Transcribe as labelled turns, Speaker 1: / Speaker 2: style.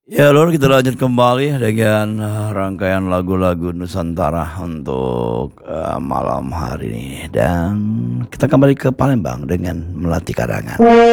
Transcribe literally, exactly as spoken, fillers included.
Speaker 1: Ya lalu kita lanjut kembali dengan, eee, rangkaian lagu-lagu Nusantara untuk, eee, malam hari ini dan kita kembali ke Palembang dengan Melati Karangan.